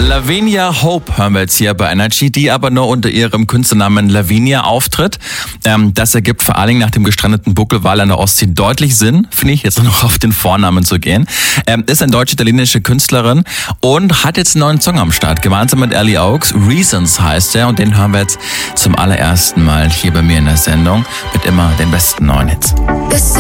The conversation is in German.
Lavinia Hope hören wir jetzt hier bei Energy, die aber nur unter ihrem Künstlernamen Lavinia auftritt. Das ergibt vor allen Dingen nach dem gestrandeten Buckelwal an der Ostsee deutlich Sinn, finde ich, jetzt noch auf den Vornamen zu gehen. Ist eine deutsch-italienische Künstlerin und hat jetzt einen neuen Song am Start, gemeinsam mit Ellie Oaks. Reasons heißt er und den hören wir jetzt zum allerersten Mal hier bei mir in der Sendung mit immer den besten neuen Hits.